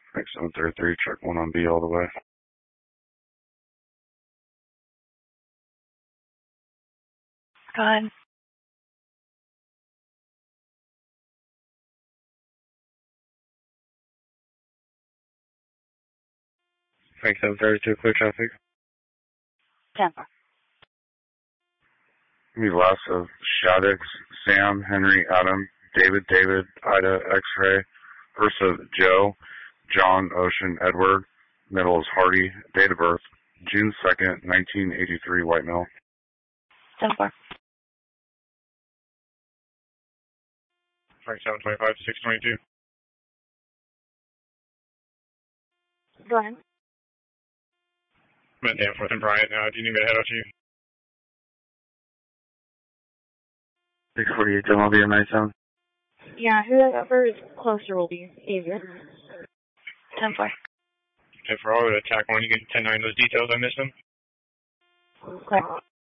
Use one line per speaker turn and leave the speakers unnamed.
Thanks, 733, check 1 on B all the way.
Go ahead.
Thanks, 732, clear traffic.
10.
We last of Shaddix, Sam, Henry, Adam, David, Ida, X-Ray. First of Joe, John, Ocean, Edward. Middle is Hardy. Date of birth, June 2nd, 1983, White Mill.
10-4.
Frank 725, 622.
Go ahead.
I'm at Danforth and Bryant. Do you need me to head out to you?
648, John, I'll be at night zone.
Yeah, whoever is closer will be easier. 10-4.
Okay, for all the attack 1, you can 10-9 those details. I missed them.
Okay.